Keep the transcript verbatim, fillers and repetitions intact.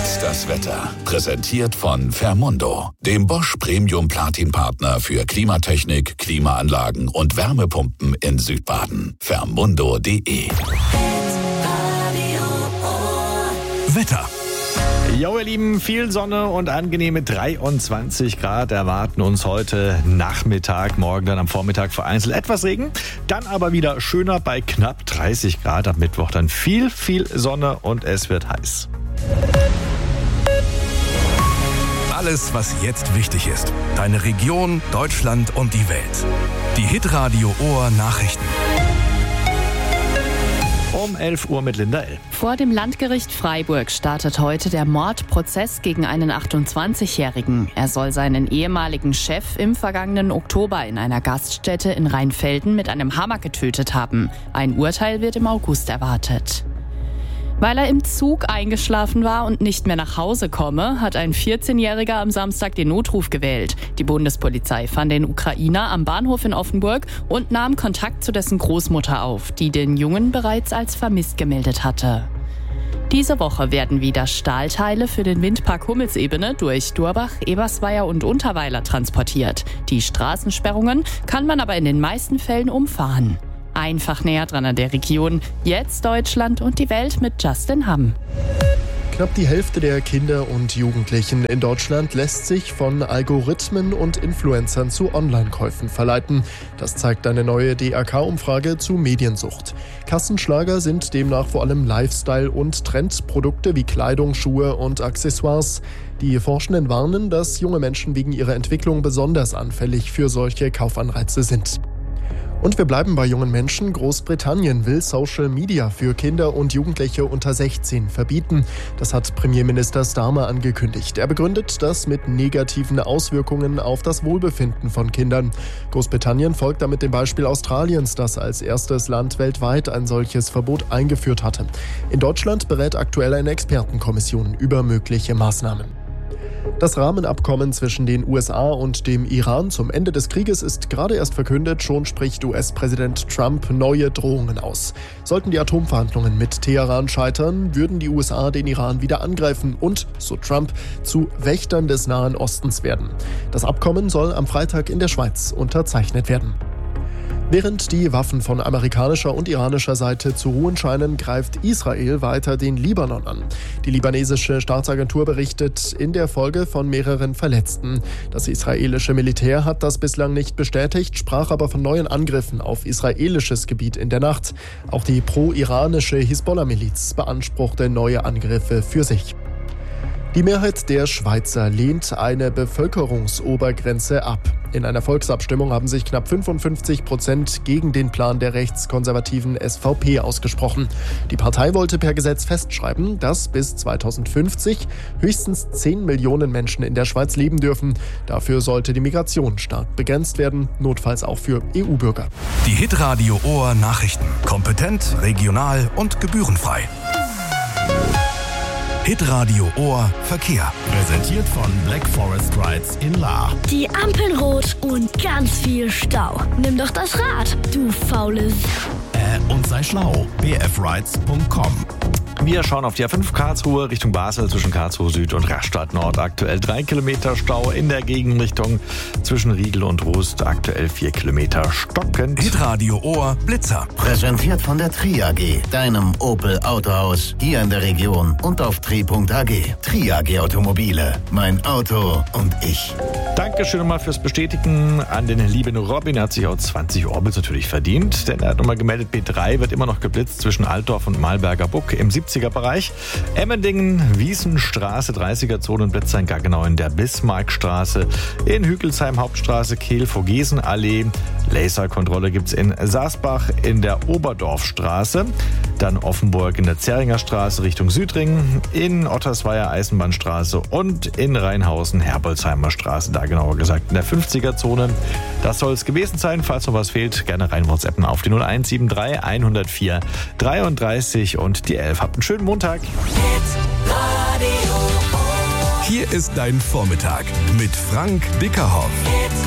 Jetzt das Wetter. Präsentiert von Fermundo, dem Bosch Premium Platin Partner für Klimatechnik, Klimaanlagen und Wärmepumpen in Südbaden. Fermundo punkt de. Wetter. Jo, ihr Lieben, viel Sonne und angenehme dreiundzwanzig Grad erwarten uns heute Nachmittag, morgen dann am Vormittag vereinzelt etwas Regen, dann aber wieder schöner bei knapp dreißig Grad, am Mittwoch dann viel, viel Sonne und es wird heiß. Alles, was jetzt wichtig ist. Deine Region, Deutschland und die Welt. Die Hitradio Ohr Nachrichten. Um elf Uhr mit Linda L. Vor dem Landgericht Freiburg startet heute der Mordprozess gegen einen achtundzwanzigjährigen. Er soll seinen ehemaligen Chef im vergangenen Oktober in einer Gaststätte in Rheinfelden mit einem Hammer getötet haben. Ein Urteil wird im August erwartet. Weil er im Zug eingeschlafen war und nicht mehr nach Hause komme, hat ein vierzehnjähriger am Samstag den Notruf gewählt. Die Bundespolizei fand den Ukrainer am Bahnhof in Offenburg und nahm Kontakt zu dessen Großmutter auf, die den Jungen bereits als vermisst gemeldet hatte. Diese Woche werden wieder Stahlteile für den Windpark Hummelsebene durch Durbach, Ebersweier und Unterweiler transportiert. Die Straßensperrungen kann man aber in den meisten Fällen umfahren. Einfach näher dran an der Region. Jetzt Deutschland und die Welt mit Justin Hamm. Knapp die Hälfte der Kinder und Jugendlichen in Deutschland lässt sich von Algorithmen und Influencern zu Online-Käufen verleiten. Das zeigt eine neue D A K-Umfrage zu Mediensucht. Kassenschlager sind demnach vor allem Lifestyle- und Trendprodukte wie Kleidung, Schuhe und Accessoires. Die Forschenden warnen, dass junge Menschen wegen ihrer Entwicklung besonders anfällig für solche Kaufanreize sind. Und wir bleiben bei jungen Menschen. Großbritannien will Social Media für Kinder und Jugendliche unter sechzehn verbieten. Das hat Premierminister Starmer angekündigt. Er begründet das mit negativen Auswirkungen auf das Wohlbefinden von Kindern. Großbritannien folgt damit dem Beispiel Australiens, das als erstes Land weltweit ein solches Verbot eingeführt hatte. In Deutschland berät aktuell eine Expertenkommission über mögliche Maßnahmen. Das Rahmenabkommen zwischen den U S A und dem Iran zum Ende des Krieges ist gerade erst verkündet. Schon spricht U S-Präsident Trump neue Drohungen aus. Sollten die Atomverhandlungen mit Teheran scheitern, würden die U S A den Iran wieder angreifen und, so Trump, zu Wächtern des Nahen Ostens werden. Das Abkommen soll am Freitag in der Schweiz unterzeichnet werden. Während die Waffen von amerikanischer und iranischer Seite zu ruhen scheinen, greift Israel weiter den Libanon an. Die libanesische Staatsagentur berichtet in der Folge von mehreren Verletzten. Das israelische Militär hat das bislang nicht bestätigt, sprach aber von neuen Angriffen auf israelisches Gebiet in der Nacht. Auch die pro-iranische Hisbollah-Miliz beanspruchte neue Angriffe für sich. Die Mehrheit der Schweizer lehnt eine Bevölkerungsobergrenze ab. In einer Volksabstimmung haben sich knapp fünfundfünfzig Prozent gegen den Plan der rechtskonservativen S V P ausgesprochen. Die Partei wollte per Gesetz festschreiben, dass bis zweitausendfünfzig höchstens zehn Millionen Menschen in der Schweiz leben dürfen. Dafür sollte die Migration stark begrenzt werden, notfalls auch für E U-Bürger. Die Hitradio Ohr Nachrichten. Kompetent, regional und gebührenfrei. Hitradio Ohr Verkehr. Präsentiert von Black Forest Rides in Lahr. Die Ampeln rot und ganz viel Stau. Nimm doch das Rad, du faules. Äh, und sei schlau. b f rides punkt com. Wir schauen auf die A fünf Karlsruhe Richtung Basel zwischen Karlsruhe Süd und Rastatt Nord. Aktuell drei Kilometer Stau in der Gegenrichtung zwischen Riegel und Rust. Aktuell vier Kilometer stockend. Hitradio Ohr Blitzer. Präsentiert von der Tri A G, deinem Opel Autohaus hier in der Region und auf tri punkt a g. Tri A G Automobile. Mein Auto und ich. Dankeschön nochmal fürs Bestätigen an den lieben Robin. Er hat sich auch zwanzig Orbits natürlich verdient, denn er hat nochmal gemeldet, B drei wird immer noch geblitzt zwischen Altdorf und Malberger Buck im siebziger Bereich. Emmendingen, Wiesenstraße, dreißiger Zone und Blitzer in Gaggenau in der Bismarckstraße. In Hügelsheim Hauptstraße, Kehl, Vogesenallee. Laserkontrolle gibt's in Saasbach in der Oberdorfstraße. Dann Offenburg in der Zähringer Straße Richtung Südring. In Ottersweier Eisenbahnstraße und in Rheinhausen Herbolzheimer Straße. Da genauer gesagt in der fünfziger Zone. Das soll es gewesen sein. Falls noch was fehlt, gerne rein WhatsAppen auf die null eins sieben drei hundertvier dreiunddreißig und die elf. Habt einen schönen Montag. Hier ist dein Vormittag mit Frank Bickerhoff.